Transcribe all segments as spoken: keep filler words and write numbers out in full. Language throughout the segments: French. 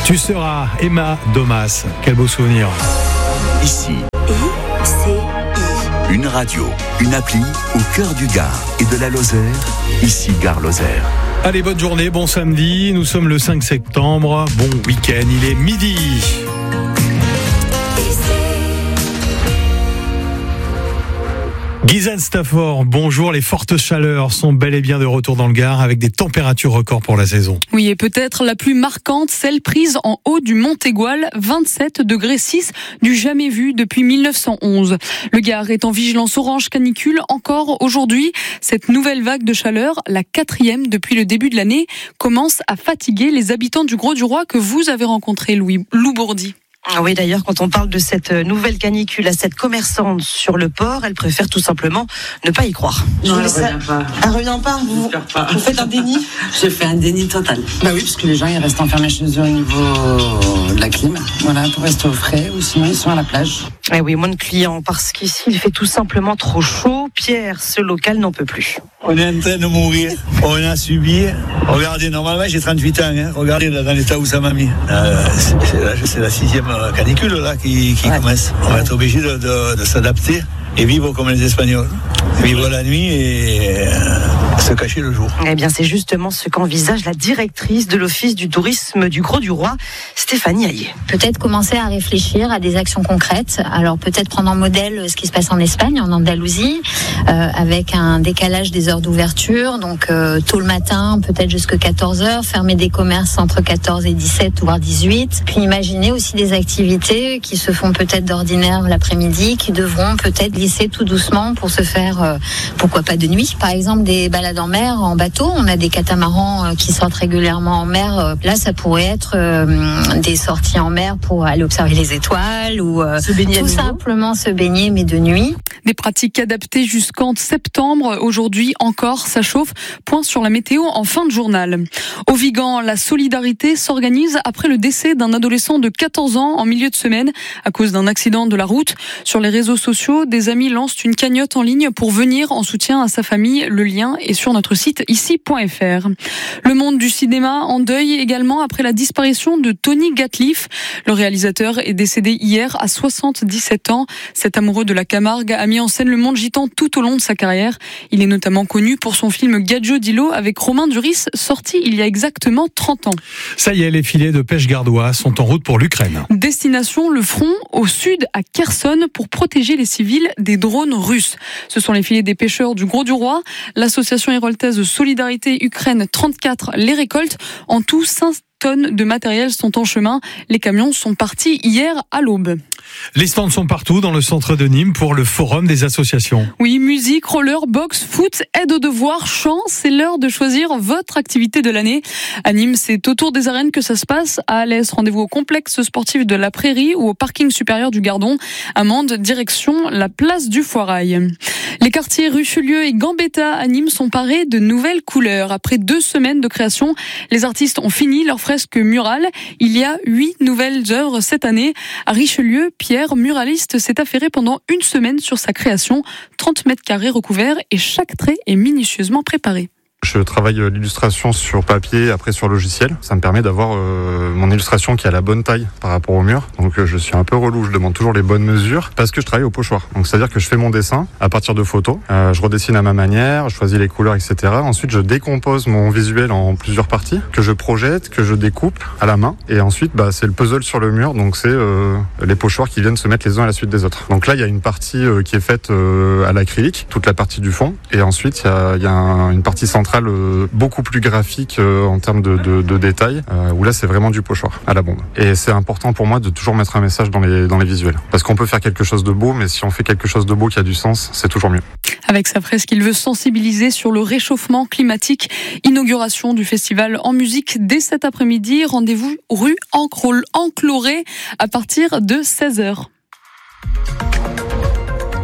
Tu seras Emma Domas. Quel beau souvenir. Ici, I C I. Une radio, une appli au cœur du Gard et de la Lozère. Ici, Gare Lozère. Allez, bonne journée, bon samedi. Nous sommes le cinq septembre. Bon week-end, il est midi. Guyzane Stafford, bonjour. Les fortes chaleurs sont bel et bien de retour dans le Gard avec des températures records pour la saison. Oui, et peut-être la plus marquante, celle prise en haut du Mont-Égual, vingt-sept degrés six, du jamais vu depuis mille neuf cent onze. Le Gard est en vigilance orange canicule encore aujourd'hui. Cette nouvelle vague de chaleur, la quatrième depuis le début de l'année, commence à fatiguer les habitants du Grau-du-Roi que vous avez rencontrés, Louis Loubourdi. Oui, d'ailleurs, quand on parle de cette nouvelle canicule à cette commerçante sur le port, elle préfère tout simplement ne pas y croire. Non, elle revient pas. Elle revient pas. Vous, pas. Vous faites un déni? J'ai fait un déni total. Bah oui, parce que les gens, ils restent enfermés chez eux au niveau de la clim. Voilà, pour rester au frais, ou sinon ils sont à la plage. Eh oui, moins de clients, parce qu'ici, il fait tout simplement trop chaud. Pierre, ce local n'en peut plus. On est en train de mourir. On a subi. Regardez, normalement, j'ai trente-huit ans. Hein. Regardez là, dans l'état où ça m'a mis. Euh, c'est, c'est, la, c'est la sixième canicule là qui, qui ouais. commence. On va être obligé de, de, de s'adapter et vivre comme les Espagnols. Vivre la nuit et euh, se cacher le jour. Eh bien, c'est justement ce qu'envisage la directrice de l'Office du tourisme du Grau-du-Roi, Stéphanie Hayet. Peut-être commencer à réfléchir à des actions concrètes. Alors peut-être prendre en modèle ce qui se passe en Espagne, en Andalousie, euh, avec un décalage des heures d'ouverture. Donc euh, tôt le matin, peut-être jusqu'à quatorze heures, fermer des commerces entre quatorze et dix-sept, voire dix-huit. Puis imaginer aussi des activités qui se font peut-être d'ordinaire l'après-midi, qui devront peut-être glisser tout doucement pour se faire, euh, pourquoi pas de nuit. Par exemple, des balades en mer, en bateau. On a des catamarans euh, qui sortent régulièrement en mer. Là, ça pourrait être euh, des sorties en mer pour aller observer les étoiles ou euh, se baigner tout simplement se baigner, mais de nuit. Des pratiques adaptées jusqu'en septembre. Aujourd'hui encore, ça chauffe. Point sur la météo en fin de journal. Au Vigan, la solidarité s'organise après le décès d'un adolescent de quatorze ans en milieu de semaine à cause d'un accident de la route. Sur les réseaux sociaux, des amis lancent une cagnotte en ligne pour venir en soutien à sa famille. Le lien est sur notre site ici point f r. Le monde du cinéma en deuil également après la disparition de Tony Gatliff. Le réalisateur est décédé hier à soixante-dix-sept ans. Cet amoureux de la Camargue a mis en scène le monde gitan tout au long de sa carrière. Il est notamment connu pour son film Gadjo Dilo avec Romain Duris, sorti il y a exactement trente ans. Ça y est, les filets de pêche gardois sont en route pour l'Ukraine. Destination le front au sud à Kherson pour protéger les civils des drones russes. Ce sont les filets des pêcheurs du Grau-du-Roi. L'association héroltaise Solidarité Ukraine trente-quatre les récolte. En tout, cinq tonnes de matériel sont en chemin. Les camions sont partis hier à l'aube. Les stands sont partout dans le centre de Nîmes pour le forum des associations. Oui, musique, roller, boxe, foot, aide aux devoirs, chant, c'est l'heure de choisir votre activité de l'année. À Nîmes, c'est autour des arènes que ça se passe. À Alès, rendez-vous au complexe sportif de la Prairie ou au parking supérieur du Gardon. À Mende, direction la place du Foirail. Les quartiers Richelieu et Gambetta à Nîmes sont parés de nouvelles couleurs. Après deux semaines de création, les artistes ont fini leur fresque murale. Il y a huit nouvelles œuvres cette année. À Richelieu, Pierre, muraliste, s'est affairé pendant une semaine sur sa création. trente mètres carrés recouverts et chaque trait est minutieusement préparé. Je travaille l'illustration sur papier, après sur logiciel. Ça me permet d'avoir euh, mon illustration qui a la bonne taille par rapport au mur. Donc euh, je suis un peu relou, je demande toujours les bonnes mesures parce que je travaille au pochoir. Donc c'est-à-dire que je fais mon dessin à partir de photos. Euh, je redessine à ma manière, je choisis les couleurs, et cetera. Ensuite, je décompose mon visuel en plusieurs parties que je projette, que je découpe à la main. Et ensuite, bah, c'est le puzzle sur le mur. Donc c'est euh, les pochoirs qui viennent se mettre les uns à la suite des autres. Donc là, il y a une partie euh, qui est faite euh, à l'acrylique, toute la partie du fond. Et ensuite, il y a, y a un, une partie centrale beaucoup plus graphique en termes de, de, de détails, où là c'est vraiment du pochoir à la bombe. Et c'est important pour moi de toujours mettre un message dans les, dans les visuels. Parce qu'on peut faire quelque chose de beau, mais si on fait quelque chose de beau qui a du sens, c'est toujours mieux. Avec sa fresque, il veut sensibiliser sur le réchauffement climatique. Inauguration du festival en musique dès cet après-midi. Rendez-vous rue Encloré à partir de seize heures.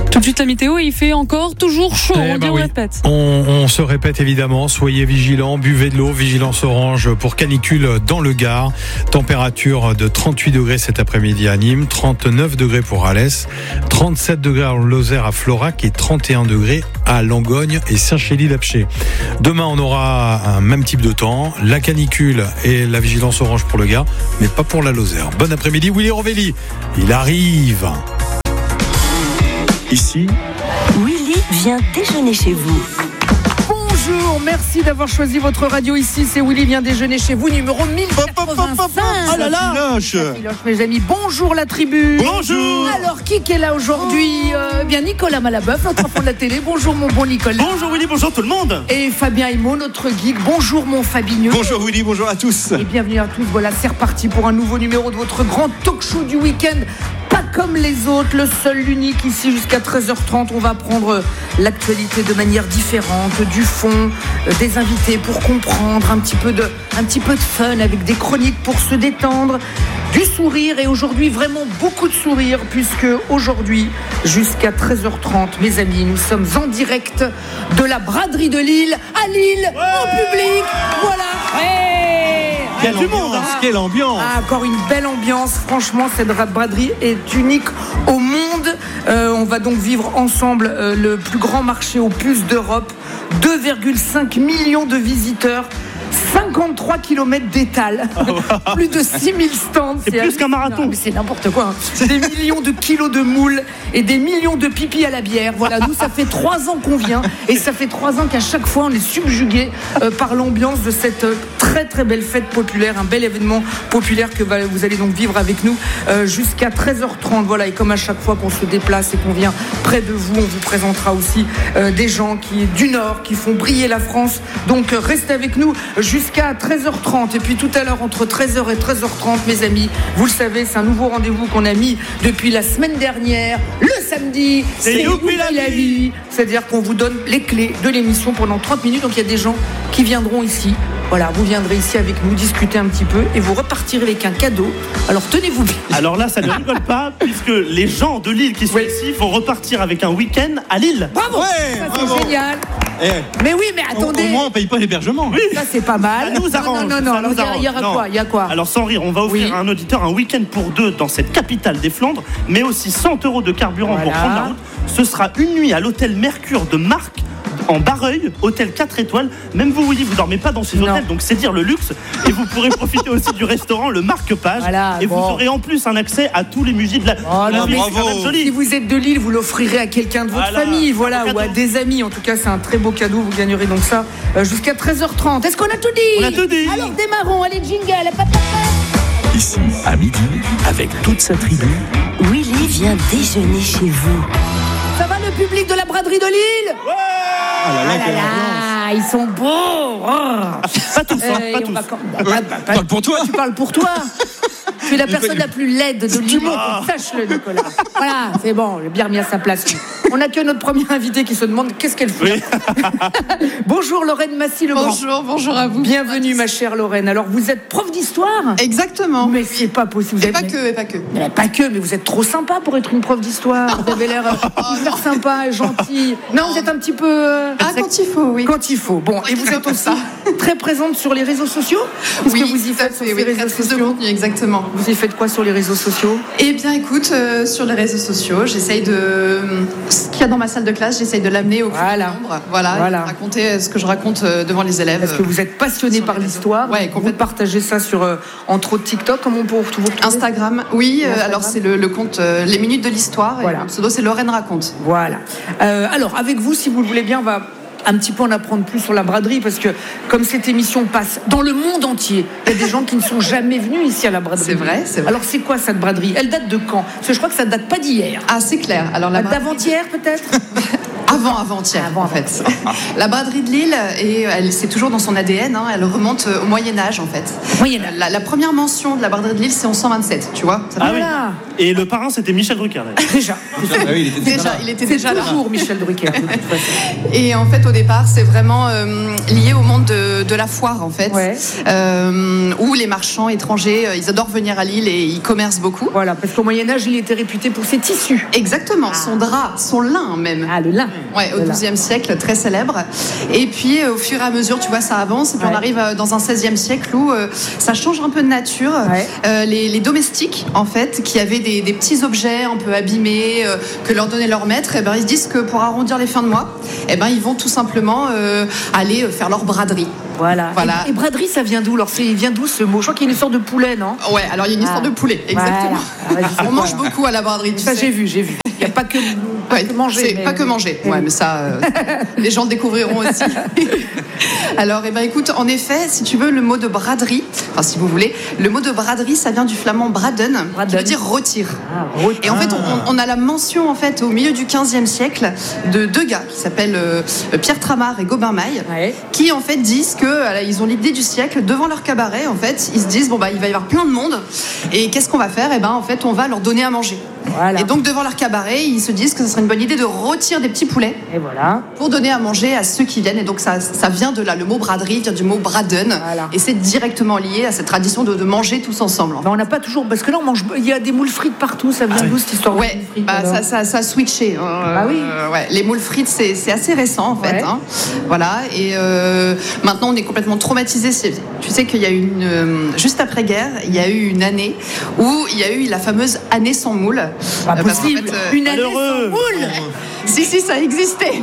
Tout de suite la météo, il fait encore toujours chaud, Eh on ben dit, on oui. répète. On, on se répète évidemment, soyez vigilants, buvez de l'eau, vigilance orange pour canicule dans le Gard. Température de trente-huit degrés cet après-midi à Nîmes, trente-neuf degrés pour Alès, trente-sept degrés en Lozère à Florac et trente et un degrés à Langogne et Saint-Chély-l'Apcher. Demain, on aura un même type de temps, la canicule et la vigilance orange pour le Gard, mais pas pour la Lozère. Bon après-midi, Willy Rovelli, il arrive. Ici, Willy vient déjeuner chez vous. Bonjour, merci d'avoir choisi votre radio ici. C'est Willy vient déjeuner chez vous, numéro mille quatre-vingt-cinq. Oh là là, Filoche, mes amis. Bonjour la tribu. Bonjour. Alors, qui est là aujourd'hui euh, Bien Nicolas Malabeuf, notre enfant de la télé. Bonjour mon bon Nicolas. Bonjour Willy, bonjour tout le monde. Et Fabien Himo, notre geek. Bonjour mon Fabigneux. Bonjour Willy, bonjour à tous. Et bienvenue à tous. Voilà, c'est reparti pour un nouveau numéro de votre grand talk show du week-end. Pas comme les autres, le seul, l'unique ici jusqu'à treize heures trente. On va prendre l'actualité de manière différente, du fond, des invités pour comprendre, un petit peu de, un petit peu de fun avec des chroniques pour se détendre, du sourire et aujourd'hui vraiment beaucoup de sourire puisque aujourd'hui jusqu'à treize heures trente, mes amis, nous sommes en direct de la braderie de Lille à Lille, ouais, en public. Voilà. Ouais. Quelle ambiance, monde, hein. Quelle ambiance. Ah, encore une belle ambiance. Franchement, cette braderie est unique au monde. Euh, on va donc vivre ensemble euh, le plus grand marché aux puces d'Europe. deux virgule cinq millions de visiteurs. cinquante-trois kilomètres d'étal, plus de six mille stands. C'est, c'est plus qu'un marathon. Non, mais c'est n'importe quoi. Hein. Des millions de kilos de moules et des millions de pipis à la bière. Voilà, nous, ça fait trois ans qu'on vient et ça fait trois ans qu'à chaque fois, on est subjugué euh, par l'ambiance de cette euh, très très belle fête populaire, un bel événement populaire que va, vous allez donc vivre avec nous euh, jusqu'à treize heures trente. Voilà, et comme à chaque fois qu'on se déplace et qu'on vient près de vous, on vous présentera aussi euh, des gens qui du Nord, qui font briller la France. Donc, euh, restez avec nous jusqu'à treize heures trente. Et puis tout à l'heure, entre treize heures et treize heures trente, mes amis, vous le savez, c'est un nouveau rendez-vous qu'on a mis depuis la semaine dernière, le samedi. C'est, c'est Youpi la, la vie. C'est-à-dire qu'on vous donne les clés de l'émission pendant trente minutes. Donc il y a des gens qui viendront ici. Voilà, vous viendrez ici avec nous, discuter un petit peu et vous repartirez avec un cadeau. Alors tenez-vous bien. Alors là, ça ne rigole pas, puisque les gens de Lille qui sont oui. ici vont repartir avec un week-end à Lille. Bravo, ouais, ça, bravo. C'est génial. Eh. Mais oui, mais attendez. Au moins, on paye pas l'hébergement. Oui. Ça, c'est pas mal. Ça nous arrange. Non, non, non. Alors, il y aura non. quoi Il y a quoi Alors, sans rire, on va offrir oui. à un auditeur un week-end pour deux dans cette capitale des Flandres, mais aussi cent euros de carburant voilà. pour prendre la route. Ce sera une nuit à l'hôtel Mercure de Marc, en Barreuil, hôtel quatre étoiles. Même vous, Willy, vous dormez pas dans ces hôtels, donc c'est dire le luxe. Et vous pourrez profiter aussi du restaurant Le Marque-Page. Voilà, et bon. vous aurez en plus un accès à tous les musées de la, oh, la non, ville. Bravo. Si vous êtes de Lille, vous l'offrirez à quelqu'un de votre voilà, famille, voilà, ou à des amis. En tout cas, c'est un très beau cadeau. Vous gagnerez donc ça euh, jusqu'à treize heures trente. Est-ce qu'on a tout dit? On a tout dit. Alors démarrons, allez, jingle. Ici, à midi, avec toute sa tribu, Willy vient déjeuner chez vous. Ça va le public de la braderie de Lille? Ouais. Ah là là, ah là là, ils sont beaux. Oh. Pas tous, hein, euh, pas tous. Va... Ouais, parle pour toi. Tu parles pour toi. Tu es la personne la plus laide de Lille. Ah. Sache-le, Nicolas. Voilà, c'est bon, j'ai bien remis à sa place. On accueille notre premier invité qui se demande qu'est-ce qu'elle fait. Oui. Bonjour Lorraine Massy le Grand. Bonjour, bonjour à vous. Bienvenue ma chère Lorraine. Alors vous êtes prof d'histoire? Exactement. Mais c'est pas possible. Et pas mais... que, et pas que. Mais pas que, mais vous êtes trop sympa pour être une prof d'histoire. Vous avez l'air oh, hyper sympa et gentil. Non, vous êtes un petit peu... Ah, quand il faut, oui. Quand il faut. Bon, et vous êtes aussi très présente sur les réseaux sociaux? Qu'est-ce oui, que vous y faites sur oui, les réseaux sociaux? De contenu, exactement. Vous y faites quoi sur les réseaux sociaux? Eh bien, écoute, euh, sur les réseaux sociaux, j'essaye de... Ce qu'il y a dans ma salle de classe, j'essaye de l'amener au plus voilà. grand nombre. Voilà, voilà. raconter ce que je raconte devant les élèves. Parce que vous êtes passionné par l'histoire. Ouais, vous partagez ça sur, euh, entre autres, TikTok. Comment on peut vous retrouver? Instagram, oui. Euh, Instagram. Alors, c'est le, le compte euh, Les Minutes de l'Histoire. Voilà. Et le pseudo, c'est Lorraine Raconte. Voilà. Euh, alors, avec vous, si vous le voulez bien, on va un petit peu en apprendre plus sur la braderie, parce que comme cette émission passe dans le monde entier, il y a des gens qui ne sont jamais venus ici à la braderie. C'est vrai, c'est vrai. Alors c'est quoi cette braderie? Elle date de quand? Parce que je crois que ça date pas d'hier. Ah, c'est clair. Alors la braderie... d'avant-hier peut-être. Ah Avant, avant-hier, avant, en fait. La braderie de Lille, et elle, c'est toujours dans son A D N, hein, elle remonte au Moyen-Âge, en fait. Moyen-Âge. La, la première mention de la braderie de Lille, c'est en cent vingt-sept, tu vois. Ça ah oui. Et le parrain, c'était Michel Drucker. Déjà. Ah oui, il était déjà, déjà, il était déjà là. toujours Michel Drucker. Et en fait, au départ, c'est vraiment euh, lié au monde de, de la foire, en fait. Ouais. Euh, où les marchands étrangers, ils adorent venir à Lille et ils commercent beaucoup. Voilà, parce qu'au Moyen-Âge, il était réputé pour ses tissus. Exactement, ah. son drap, son lin même. Ah, le lin. Ouais, au douzième siècle, très célèbre. Et puis, euh, au fur et à mesure, tu vois, ça avance. Et puis, ouais. on arrive euh, dans un seizième siècle où euh, ça change un peu de nature. Ouais. Euh, les, les domestiques, en fait, qui avaient des, des petits objets un peu abîmés, euh, que leur donnait leur maître, et ben, ils se disent que pour arrondir les fins de mois, et ben, ils vont tout simplement euh, aller faire leur braderie. Voilà. voilà. Et, et braderie, ça vient d'où? Alors, c'est, vient d'où ce mot? Je crois qu'il y a une histoire de poulet, non? Ouais, alors il y a une histoire ah. de poulet, exactement. Voilà. Ah, on mange quoi, beaucoup à la braderie. Tu ça, sais. j'ai vu, j'ai vu. Il n'y a pas que, pas ouais, que manger. C'est mais... pas que manger. Ouais, mais ça, euh, les gens le découvriront aussi. Alors, eh ben, écoute, en effet, si tu veux, le mot de braderie, enfin, si vous voulez, le mot de braderie, ça vient du flamand braden, braden. qui veut dire retire. Ah, retire. Et en fait, on, on a la mention, en fait, au milieu du quinzième siècle, de deux gars qui s'appellent euh, Pierre Tramard et Gobain Maille, ouais. qui, en fait, disent que euh, ils ont l'idée du siècle devant leur cabaret. En fait, ils se disent, bon, bah, il va y avoir plein de monde. Et qu'est-ce qu'on va faire? Eh ben, en fait, on va leur donner à manger. Voilà. Et donc, devant leur cabaret, ils se disent que ce serait une bonne idée de rôtir des petits poulets. Et voilà. Pour donner à manger à ceux qui viennent. Et donc, ça, ça vient de là. Le mot braderie vient du mot braden. Voilà. Et c'est directement lié à cette tradition de, de manger tous ensemble. En fait. Ben, on n'a pas toujours. Parce que là, on mange. Il y a des moules frites partout. Ça vient ah, d'où oui. cette histoire? Ouais, frites, bah, ça, ça, ça a switché. Euh, bah oui. Euh, ouais. Les moules frites, c'est, c'est assez récent, en fait. Ouais. Hein. Voilà. Et euh, maintenant, on est complètement traumatisé. Tu sais qu'il y a eu une. Euh, juste après-guerre, il y a eu une année où il y a eu la fameuse année sans moules. Pas euh, possible. En fait, euh, une année sans moules. Si, si, ça existait.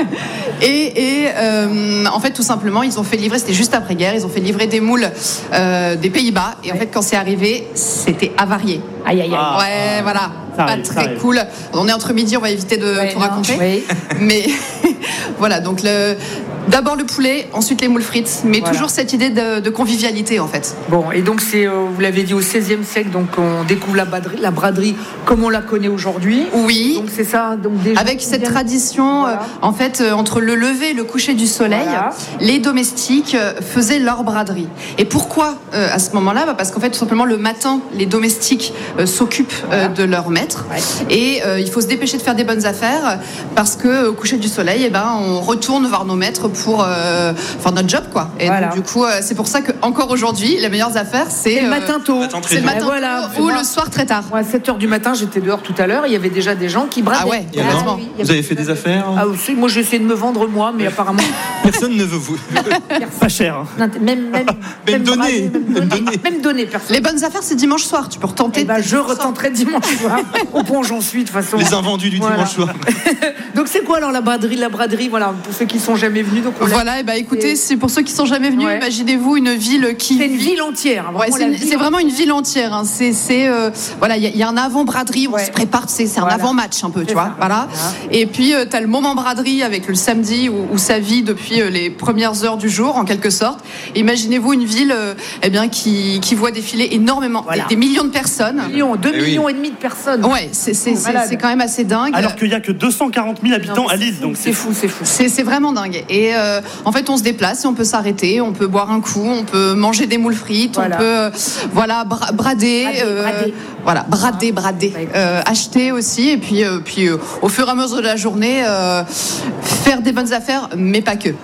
Et, et euh, en fait, tout simplement, ils ont fait livrer, c'était juste après-guerre, ils ont fait livrer des moules euh, des Pays-Bas. Et en fait, quand c'est arrivé, c'était avarié. Aïe, aïe, aïe. Ouais, voilà. Ça pas arrive, très cool. On est entre midi, on va éviter de ouais, tout non, raconter. Oui. Mais voilà, donc le... d'abord le poulet, ensuite les moules frites, mais voilà. toujours cette idée de, de convivialité en fait. Bon, et donc c'est, euh, vous l'avez dit, au seizième siècle, donc on découvre la braderie, la braderie comme on la connaît aujourd'hui. Oui. Donc c'est ça. Donc déjà, avec cette viennent... tradition, voilà. euh, en fait, euh, entre le lever et le coucher du soleil, voilà. les domestiques euh, faisaient leur braderie. Et pourquoi euh, à ce moment-là? Bah, parce qu'en fait, tout simplement, le matin, les domestiques euh, s'occupent euh, de leur maître. Ouais. Et euh, il faut se dépêcher de faire des bonnes affaires parce que au coucher du soleil, eh ben, on retourne voir nos maîtres pour euh, faire notre job, quoi. Et voilà. donc, du coup, euh, c'est pour ça que encore aujourd'hui, les meilleures affaires, c'est, c'est le matin tôt, euh, c'est le matin tôt voilà, ou moi, le soir très tard. Moi, à sept heures du matin, j'étais dehors tout à l'heure. Il y avait déjà des gens qui bradaient. Ah ouais. Ah, oui, vous avez fait des affaires? Ah aussi, moi j'ai essayé de me vendre moi, mais apparemment personne ne veut vous. Pas cher. Hein. Non, même même même donner, même donner, même donner personne. Les bonnes affaires, c'est dimanche soir. Tu peux retenter. Eh ben, je retenterai dimanche soir. Au pont j'en suis de toute façon. Les invendus du voilà. dimanche soir. Donc c'est quoi alors la braderie? La braderie, voilà, pour ceux qui sont jamais venus. Donc voilà, et bah écoutez, et... c'est pour ceux qui sont jamais venus. Ouais. Imaginez-vous une ville qui. C'est une ville entière. Ouais, c'est, une, ville c'est vraiment une ville entière. Hein. C'est, c'est euh, voilà, il y, y a un avant braderie, ouais. on se prépare, c'est, c'est un voilà. avant match un peu, c'est tu vois, ça. Voilà. Ouais. Et puis euh, t'as le moment braderie avec le samedi où, où ça vit depuis euh, les premières heures du jour en quelque sorte. Imaginez-vous une ville, euh, eh bien qui qui voit défiler énormément, voilà. des, des millions de personnes. Millions, deux eh millions oui. et demi de personnes. Ouais, c'est c'est, c'est, c'est quand même assez dingue. Alors qu'il y a que deux cent quarante mille habitants non, à Lille, donc c'est fou, c'est fou. C'est c'est vraiment dingue. Et euh, en fait, on se déplace et on peut s'arrêter, on peut boire un coup, on peut manger des moules frites, voilà. on peut euh, voilà bra- brader, brader, euh, brader, voilà brader, brader, euh, acheter aussi et puis euh, puis euh, au fur et à mesure de la journée euh, faire des bonnes affaires, mais pas que.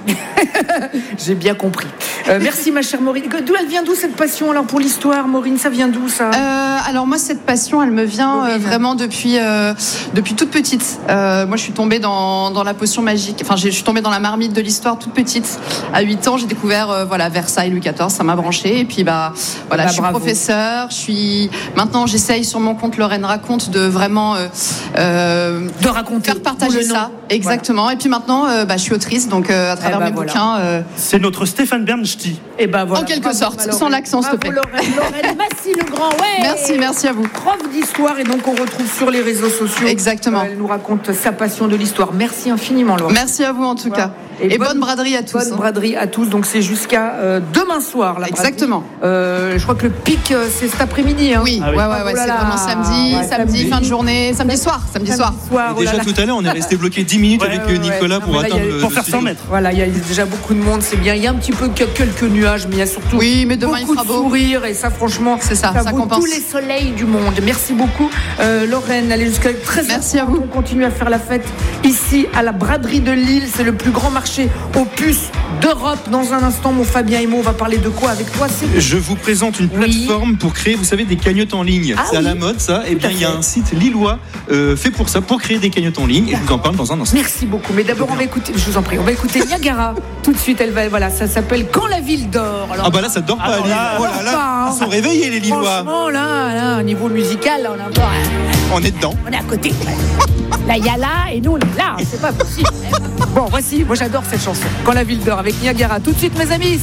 J'ai bien compris. Euh, merci ma chère Maureen. D'où elle vient d'où cette passion alors pour l'histoire, Maureen? Ça vient d'où ça? euh, Alors moi cette passion, elle me vient euh, vraiment depuis euh, depuis toute petite. Euh, moi je suis tombée dans dans la potion magique. Enfin je suis tombée dans la marmite de l'histoire toute petite. À huit ans, j'ai découvert euh, voilà Versailles, Louis quatorze, ça m'a branché. Et puis bah voilà, bah, je suis bravo. professeure. Je suis maintenant j'essaye sur mon compte Lorraine Raconte de vraiment euh, euh, de raconter, faire partager ça. Exactement. Voilà. Et puis maintenant, euh, bah, je suis autrice, donc euh, à travers bah, mes voilà. bouquins. Euh... C'est notre Stéphane Bernstein. Et bah voilà. En quelque bravo, sorte, bravo, sans l'accent, s'il te plaît. Lorraine, Lorraine Massy le grand, ouais. Merci, merci à vous. Prof d'histoire et donc on retrouve sur les réseaux sociaux. Exactement. Elle nous raconte sa passion de l'histoire. Merci infiniment, Laure. Merci à vous en tout voilà. cas. Et, et bonne, bonne braderie à tous. Bonne hein. braderie à tous. Donc c'est jusqu'à euh, demain soir. La Exactement. Euh, je crois que le pic euh, c'est cet après-midi. Hein. Oui, ah oui. Ouais, ouais, ouais, oh c'est vraiment samedi, ouais, samedi, samedi, fin de journée, samedi soir, samedi, samedi soir. soir. Oh déjà tout à l'heure, on est resté bloqué dix minutes Ouais, avec ouais, Nicolas ouais. pour Non, mais là, atteindre il y a- le Pour faire le cent studio. mètres. Voilà, il y a déjà beaucoup de monde, c'est bien. Il y a un petit peu que- quelques nuages, mais il y a surtout Oui, mais demain, il beaucoup fera de beau. sourires. Et ça, franchement, C'est ça, ça vaut compense. tous les soleils du monde. Merci beaucoup, euh, Lorraine. Allez jusqu'à treize heures. Merci à vous. On continue à faire la fête ici à la braderie de Lille. C'est le plus grand marché aux puces d'Europe. Dans un instant, mon Fabien et moi, on va parler de quoi avec toi? C'est Je vous présente une Oui. plateforme pour créer, vous savez, des cagnottes en ligne. Ah c'est à oui. la mode, ça. Et Tout à bien, il y a fait. un site lillois euh, fait pour ça, pour créer des cagnottes en ligne. Et je vous en parle dans un instant. Merci beaucoup. Mais d'abord, on va écouter, je vous en prie, on va écouter Niagara. Tout de suite, elle va, voilà, ça s'appelle Quand la ville dort. Alors, Ah bah là, ça dort pas, Alors Lille. là, Oh là là, pas, hein. ils sont réveillés, les Lillois. franchement, là, là, au niveau musical, là, on a encore, On est dedans. on est à côté. Là, il y a là, et nous, on est là. C'est pas possible. Bon, voici, moi, j'adore cette chanson. Quand la ville dort avec Niagara. Tout de suite, mes amis.